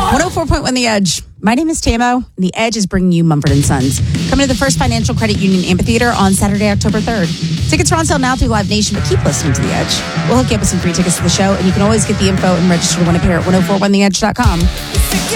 104.1 The Edge. My name is Tamo, and The Edge is bringing you Mumford & Sons. Coming to the First Financial Credit Union Amphitheater on Saturday, October 3rd. Tickets are on sale now through Live Nation, but keep listening to The Edge. We'll hook you up with some free tickets to the show, and you can always get the info and register to win a pair at 1041theedge.com.